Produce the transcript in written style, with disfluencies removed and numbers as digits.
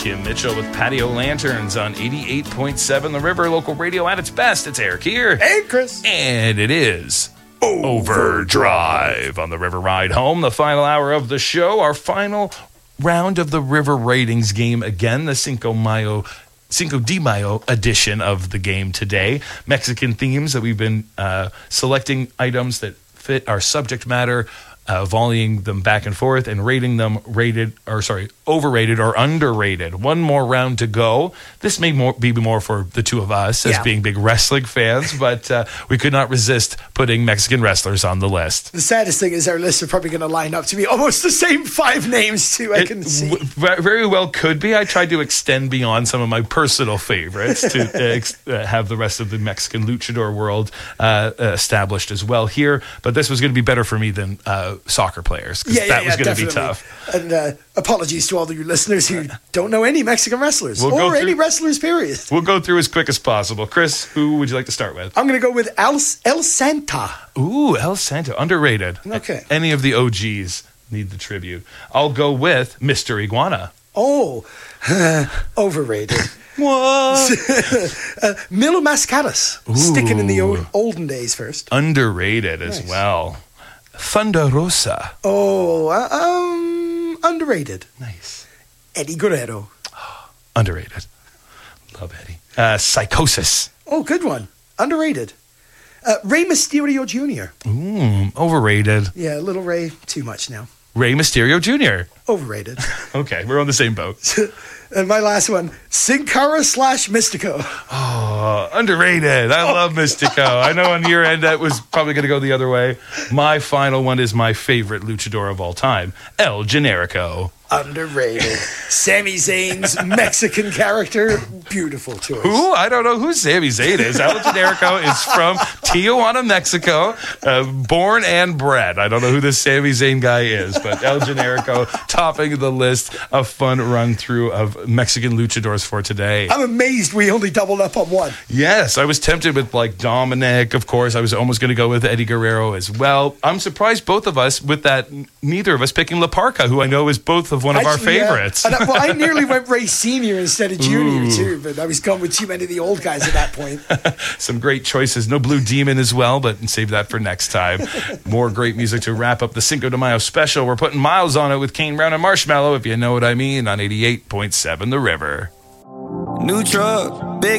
Kim Mitchell with Patio Lanterns on 88.7 The River, local radio at its best. It's Eric here. Hey, Chris. And it is Overdrive on the River Ride Home, the final hour of the show, our final round of the River Ratings game again, the Cinco de Mayo edition of the game today. Mexican themes that we've been selecting items that fit our subject matter, volleying them back and forth and rating them overrated or underrated. One more round to go. This may be more for the two of us as being big wrestling fans, but we could not resist putting Mexican wrestlers on the list. The saddest thing is our lists are probably going to line up to be almost the same 5 names too. I can see. Very well could be. I tried to extend beyond some of my personal favorites to have the rest of the Mexican luchador world established as well here, but this was going to be better for me than soccer players, because that was going to be tough. And apologies to all of you listeners who don't know any Mexican wrestlers any wrestlers, period. We'll go through as quick as possible. Chris, who would you like to start with? I'm going to go with El Santa. Ooh, El Santa, underrated. Okay. Any of the OGs need the tribute. I'll go with Mr. Iguana. Oh, overrated. What? Milo Mascaras. Sticking in the olden days first. Underrated as well. Thunder Rosa. Oh, underrated. Nice. Eddie Guerrero. Underrated. Love Eddie. Psychosis. Oh, good one. Underrated. Rey Mysterio Jr. Overrated. Yeah, little Rey, too much now. Rey Mysterio Jr. Overrated. Okay, we're on the same boat. And my last one, Sin Cara / Mystico. Oh, underrated. I love Mystico. I know on your end that was probably going to go the other way. My final one is my favorite luchador of all time, El Generico. Underrated. Sami Zayn's Mexican character, beautiful choice. Who? I don't know who Sami Zayn is. El Generico is from Tijuana, Mexico, born and bred. I don't know who this Sami Zayn guy is, but El Generico topping the list. A fun run through of Mexican luchadors for today. I'm amazed we only doubled up on one. Yes, I was tempted with like Dominic, of course. I was almost going to go with Eddie Guerrero as well. I'm surprised both of us with that, neither of us picking La Parka, who I know is both of one of our favorites. Yeah. I nearly went Ray Senior instead of Junior too, but I was going with too many of the old guys at that point. Some great choices. No Blue Demon as well, but save that for next time. More great music to wrap up the Cinco de Mayo special. We're putting miles on it with Kane Brown and Marshmallow, if you know what I mean, on 88.7 The River. New truck, big